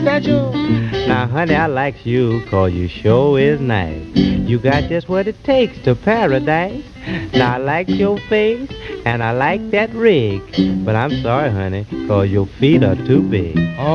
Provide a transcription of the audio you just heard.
special. Now, honey, I likes you 'cause you sure is nice. You got just what it takes to paradise. Now, I like your face and I like that rig. But I'm sorry, honey, 'cause your feet are too big.